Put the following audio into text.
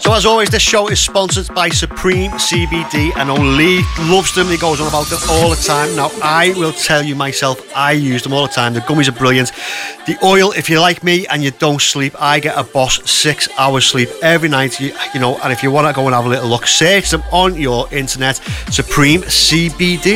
So as always, this show is sponsored by Supreme CBD. I know Lee loves them. He goes on about them all the time. Now, I will tell you myself, I use them all the time. The gummies are brilliant. The oil, if you're like me and you don't sleep, I get a boss 6 hours sleep every night, you know, and if you want to go and have a little look, search them on your internet, Supreme CBD.